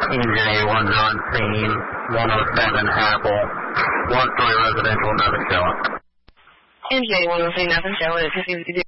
EJ 1's on scene, 107 Apple, 1-story residential, nothing showing. MJ 103, nothing showing at 252.